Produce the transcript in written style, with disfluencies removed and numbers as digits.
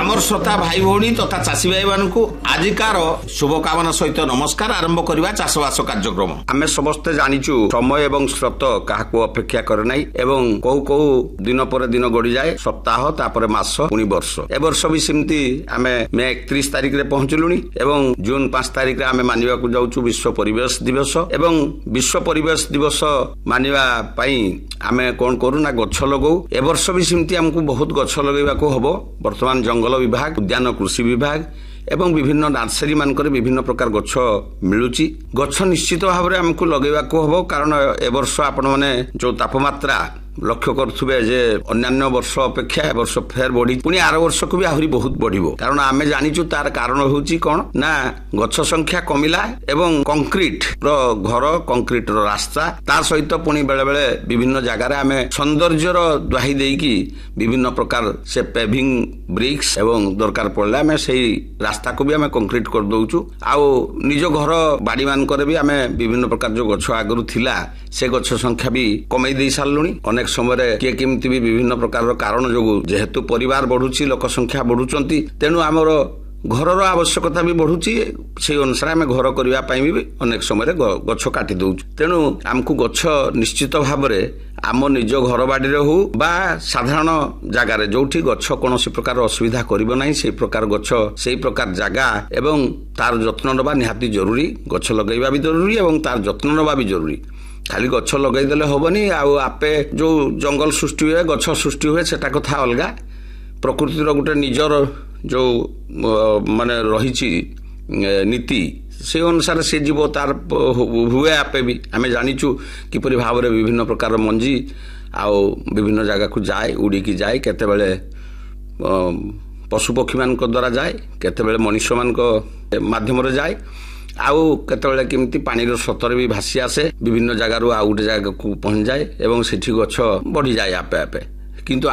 आमर श्रोता भाई भौणी तथा चाषी भाई मान आजिकार शुभकामना सहित नमस्कार आरंभ करवा चाषबास कार्यक्रम। आम समस्ते जानिचु समय एवं स्रोत क्या अपेक्षा करे ना एवं कौ कौ दिन पर दिन गड़ी जाए सप्ताह तापर मास पुणी वर्ष ए वर्ष भी सेमती आम मे 31 तारिख रे पहुंचलुनी एवं जून 5 तारिख रे आम मानिबा को जाउछु विश्व परिवेश दिवस एवं विश्व परिवेश दिवस मानिबा पई आमे कोन करू ना गछ लगौ ए वर्ष भी सेमती हमकु बहुत गछ लगैबा को हबो। वर्तमान जंगल विभाग उद्यान कृषि विभाग एवं विभिन्न नर्सरी मानकर विभिन्न प्रकार गछ मिलुची गछ निश्चित भाव में आमको लगेबा को हबो कारण ए वर्ष आपण माने जो तापमात्रा लक्ष्य करुवे जे अन्य वर्ष अपेक्षा ए वर्ष फेर बढ़ी पुणी आर वर्ष को भी आहरी बहुत बढ़िबो कारण आमे जानिचु तार कारण होउची कोन ना गछ संख्या कमिला एवं कंक्रीट रो घर कंक्रीट रो रास्ता तार सहित पुणी बेले बेले विभिन्न जगह रे आमे सौंदर्य रो द्वाही देकी विभिन्न प्रकार से पेविंग ब्रिक्स एवं दरकार पड़ला आमे सेही रास्ता को भी आमे कंक्रीट कर दउचु आउ निज घर बाड़ी मान करे भी आमे विभिन्न प्रकार जो गछ आगरु थिला से गछ संख्या भी कमई देई सारलुनी। अनेक समय किए केमती भी विभिन्न प्रकार कारण जो जेहेतु परिवार बढ़ुची लोक संख्या बढ़ुचंती तेणु आमर घर आवश्यकता भी बढ़ुची से अनुसार आम घर करने भी अनेक समय गछ काटी दउछु तेणु आमको गछ निश्चित भाव आम निज घर बाड़ी हो बा साधारण जगार जोठी गछ कौन प्रकार असुविधा करिबो नाही से प्रकार गछ से प्रकार जगह एवं तार जत्न नबा निहाती जरूरी गछ लगेबा भी जरूरी एवं तार जत्न नबा भी जरूरी। खाली गछ लगेदेले हबनी आपे जो जंगल सृष्टि हुए गछ सृष्टि हुए सेटा कथा अलगा प्रकृतिर गोटे निजर जो माने रही नीति से अनुसार से जीव तार हुए आपे भी आमे जानिचु किपरि भाव में विभिन्न प्रकार मंजी आउ विभिन्न जगह को जाए उड़ीकी जाए केतेबेले पशु पक्षी मान द्वारा जाए केतेबेले मनुष्य मान माध्यम जाए आउ केतेबेले केमती पानी सतर भी भासी आसे विभिन्न जगार आउ गोटे जगह को पहुंच जाए एवं सेठी गछ बढ़ी जाए आपे आपे किंतु